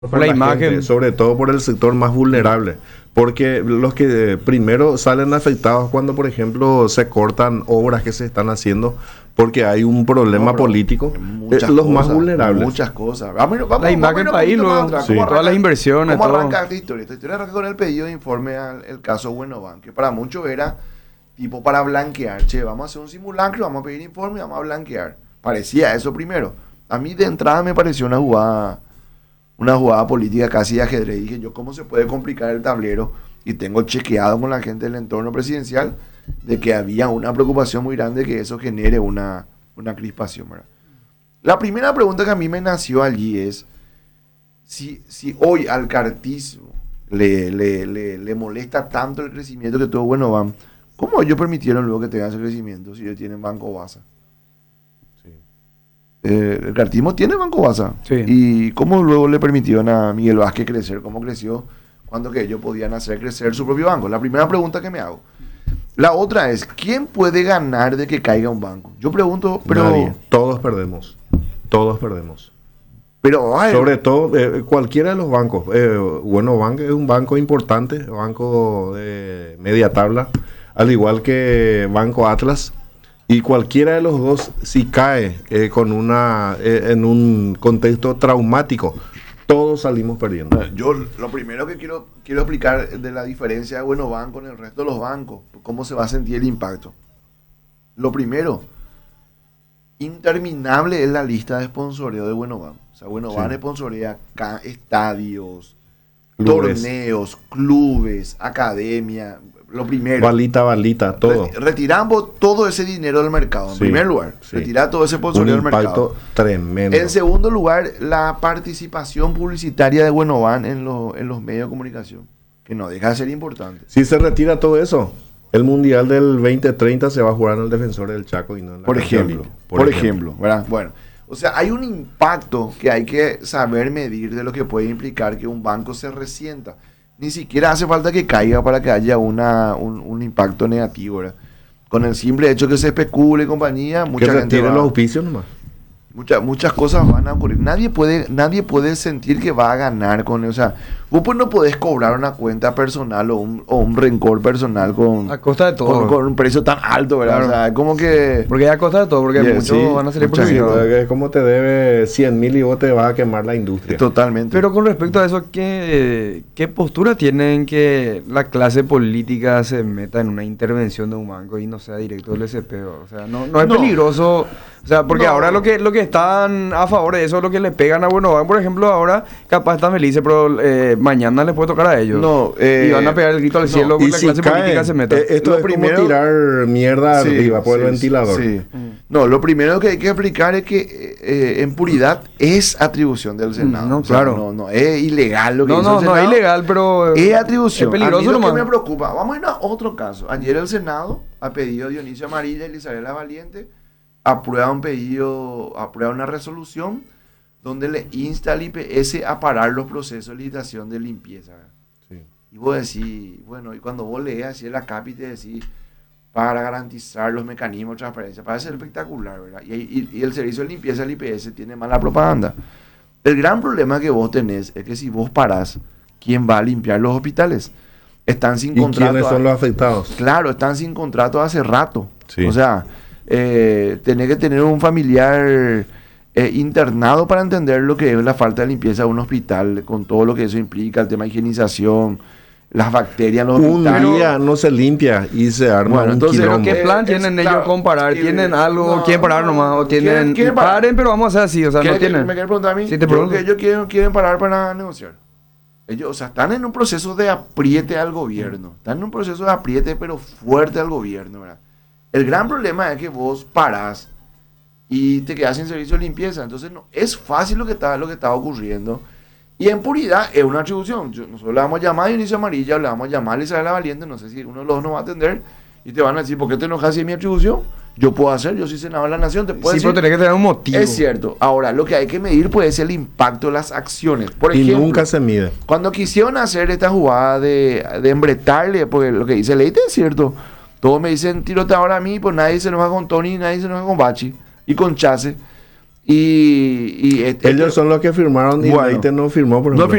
por la imagen. Gente, sobre todo por el sector más vulnerable, porque los que primero salen afectados cuando, por ejemplo, se cortan obras que se están haciendo porque hay un problema político, los más vulnerables. Muchas cosas. La imagen país, luego, Sí. todas las inversiones, ¿Cómo todo. arranca esta historia? Esta historia arranca con el pedido de informe al el caso Buenovan, que para muchos era tipo para blanquear. Che, vamos a hacer un simulacro, vamos a pedir informe, vamos a blanquear. Parecía eso primero. A mí de entrada me pareció una jugada política casi de ajedrez. Dije yo, ¿cómo se puede complicar el tablero? Y tengo chequeado con la gente del entorno presidencial de que había una preocupación muy grande que eso genere una crispación, ¿verdad? La primera pregunta que a mí me nació allí es si hoy al cartismo le molesta tanto el crecimiento que tuvo Buenovan, ¿cómo ellos permitieron luego que tengan ese crecimiento si ellos tienen Banco Baza? El cartismo tiene Banco Baza. Sí. ¿Y cómo luego le permitieron a Miguel Vázquez crecer? ¿Cómo creció cuando que ellos podían hacer crecer su propio banco? La primera pregunta que me hago. La otra es, ¿quién puede ganar de que caiga un banco? Yo pregunto, pero... Nadie. Todos perdemos. Todos perdemos. Pero, ay, Sobre todo, cualquiera de los bancos. Buenovan es un banco importante, banco de media tabla, al igual que Banco Atlas. Y cualquiera de los dos, si cae en un contexto traumático, todos salimos perdiendo. yo lo primero que quiero explicar de la diferencia de Buenovan con el resto de los bancos, cómo se va a sentir el impacto. Lo primero, interminable es la lista de sponsoreo de Buenovan. O sea, Buenovan Sí. sponsorea estadios, Clubes. torneos, clubes, academia. Lo primero. Balita, todo. Retiramos todo ese dinero del mercado, en Sí, primer lugar. sí. Retirar todo ese Un sponsoreo del mercado. impacto tremendo. En segundo lugar, la participación publicitaria de Buenovan en los medios de comunicación, que no deja de ser importante. Si se retira todo eso, el Mundial del 2030 se va a jugar en el Defensor del Chaco y no en la Por cancha ejemplo, olímpica. ¿verdad? Bueno, o sea, hay un impacto que hay que saber medir de lo que puede implicar que un banco se resienta. Ni siquiera hace falta que caiga para que haya un impacto negativo, ¿verdad? Con el simple hecho que se especule compañía, Que mucha gente retire va, los auspicios nomás. muchas cosas van a ocurrir. Nadie puede sentir que va a ganar con eso. O sea, vos pues no podés cobrar una cuenta personal o un rencor personal A costa de todo. con un precio tan alto, ¿verdad? Claro. O sea, es como que... Porque a costa de todo, porque Yeah, muchos sí, van a salir mucha perjudicados. Es como te debe 100.000 y vos te vas a quemar la industria. Totalmente. Pero con respecto a eso, ¿qué postura tienen que la clase política se meta en una intervención de un banco y no sea directo del SP? O sea, no es No. peligroso. O sea, porque No. ahora lo que están a favor de eso es lo que le pegan a Buenovan, por ejemplo, ahora capaz están felices, pero mañana les puede tocar a ellos. No, y van a pegar el grito al cielo Y porque la si clase cae, política se meta. esto Lo es primero- como tirar mierda Sí, arriba por el sí, ventilador. sí. No, lo primero que hay que explicar es que en puridad es atribución del Senado. No, O sea, claro. no es ilegal lo que No, hizo el no, no Senado. es ilegal, pero Es atribución. es peligroso a mí lo nomás. que me preocupa, vamos a ir a otro caso. Ayer el Senado, a pedido de Dionisio Amarilla y Lisabela Valiente, aprueba una resolución donde le insta al IPS a parar los procesos de licitación de limpieza. Sí. Y vos decís, bueno, y cuando vos lees así en la CAPI te decís, para garantizar los mecanismos de transparencia, parece espectacular, ¿verdad? Y el servicio de limpieza del IPS tiene mala propaganda. El gran problema que vos tenés es que si vos parás, ¿quién va a limpiar los hospitales? Están sin ¿Y contrato. quiénes son los afectados? Claro, están sin contrato hace rato. Sí. O sea, tenés que tener un familiar internado para entender lo que es la falta de limpieza de un hospital, con todo lo que eso implica, el tema de higienización, las bacterias en los Un hospitales. día no se limpia y se arma Bueno, un entonces, quilombo. ¿Qué plan es- tienen claro, ellos con parar? y- ¿Tienen algo? no, ¿Quieren parar no, nomás? ¿O quieren tienen parar. paren, pero vamos a hacer así? O sea, no tienen. ¿Me quieres preguntar a mí? Sí, te Yo creo pregunto. que ellos quieren parar para negociar. Ellos, o sea, están en un proceso de apriete al gobierno. Están en un proceso de apriete, pero fuerte al gobierno, ¿verdad? El gran problema es que vos parás y te quedas sin servicio de limpieza. Entonces, no es fácil lo que está ocurriendo. Y en puridad es una atribución. Nosotros le vamos a llamar a Dionisio Amarilla, le vamos a llamar a Isabela Valiente, no sé si uno de los dos nos va a atender, y te van a decir, ¿por qué te enojas si es mi atribución? Yo puedo hacer, yo soy senador de la nación, te puedo Sí, decir. pero tenés que tener un motivo. Es cierto. Ahora, lo que hay que medir puede ser el impacto de las acciones. Por Y ejemplo, nunca se mide. cuando quisieron hacer esta jugada de embretarle, porque lo que dice Leite es cierto. Todos me dicen tirote ahora a mí, pues nadie se enoja con Tony, nadie se enoja con Bachi y con Chase. Y Ellos son los que firmaron y Bueno. Leite no firmó, por no ejemplo.